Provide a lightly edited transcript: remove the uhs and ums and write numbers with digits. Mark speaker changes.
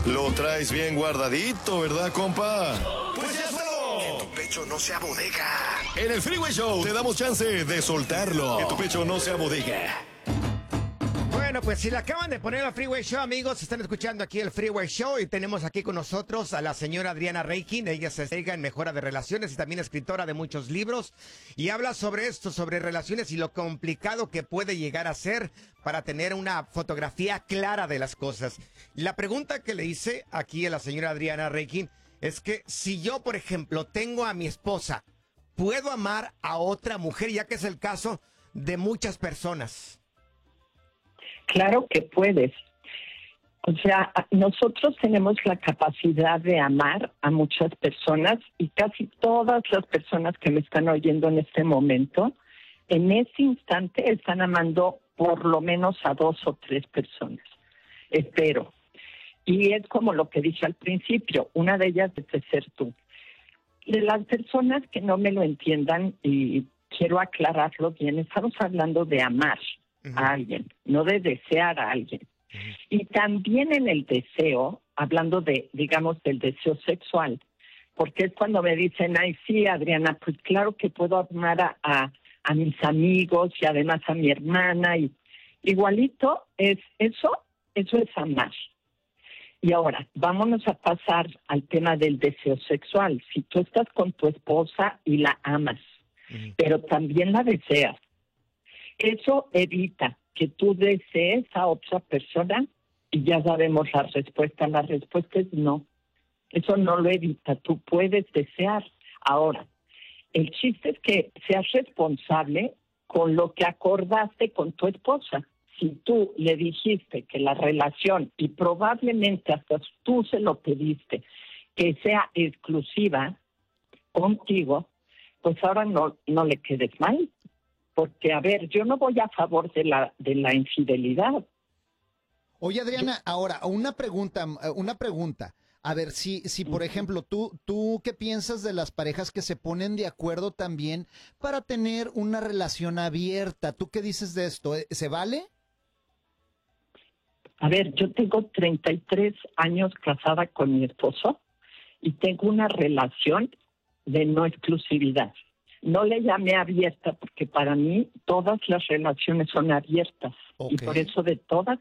Speaker 1: Lo traes bien guardadito, ¿verdad, compa?
Speaker 2: Pues ya suelto.
Speaker 3: Que tu pecho no sea bodega.
Speaker 1: En el Freeway Show te damos chance de soltarlo. Que tu pecho no sea bodega.
Speaker 4: Bueno, pues si le acaban de poner al Freeway Show, amigos, están escuchando aquí el Freeway Show y tenemos aquí con nosotros a la señora Adriana Reikin. Ella se dedica en mejora de relaciones y también escritora de muchos libros y habla sobre esto, sobre relaciones y lo complicado que puede llegar a ser para tener una fotografía clara de las cosas. La pregunta que le hice aquí a la señora Adriana Reikin es que si yo, por ejemplo, tengo a mi esposa, ¿puedo amar a otra mujer, ya que es el caso de muchas personas?
Speaker 5: Claro que puedes. O sea, nosotros tenemos la capacidad de amar a muchas personas y casi todas las personas que me están oyendo en este momento, en este instante están amando por lo menos a 2 o 3 personas. Espero. Y es como lo que dije al principio, una de ellas debe ser tú. De las personas que no me lo entiendan, y quiero aclararlo bien, estamos hablando de amar a alguien, no de desear a alguien. Y también en el deseo, hablando de, digamos, del deseo sexual, porque es cuando me dicen, ay, sí, Adriana, pues claro que puedo amar a mis amigos y además a mi hermana, y igualito, eso es amar. Y ahora, vámonos a pasar al tema del deseo sexual. Si tú estás con tu esposa y la amas, pero también la deseas, eso evita que tú desees a otra persona y ya sabemos la respuesta. La respuesta es no. Eso no lo evita. Tú puedes desear. Ahora, el chiste es que seas responsable con lo que acordaste con tu esposa. Si tú le dijiste que la relación, y probablemente hasta tú se lo pediste, que sea exclusiva contigo, pues ahora no le quedes mal. Porque, a ver, yo no voy a favor de la infidelidad.
Speaker 6: Oye, Adriana, ahora, una pregunta. A ver, si por ejemplo, tú ¿qué piensas de las parejas que se ponen de acuerdo también para tener una relación abierta? ¿Tú qué dices de esto? ¿Se vale?
Speaker 5: A ver, yo tengo 33 años casada con mi esposo y tengo una relación de no exclusividad. No le llamé abierta porque para mí todas las relaciones son abiertas. Okay. Y por eso de todas